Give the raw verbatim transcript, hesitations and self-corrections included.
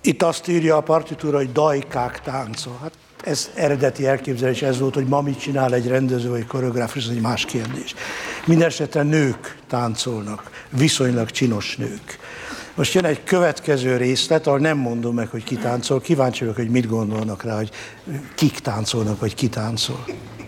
Itt azt írja a partitúra, hogy dajkák tánca. Hát ez eredeti elképzelés ez volt, hogy ma mit csinál egy rendező vagy koreográfus, ez egy más kérdés. Mindenesetre nők táncolnak, viszonylag csinos nők. Most jön egy következő részlet, ahol nem mondom meg, hogy ki táncol, kíváncsi vagyok, hogy mit gondolnak rá, hogy kik táncolnak, vagy ki táncol.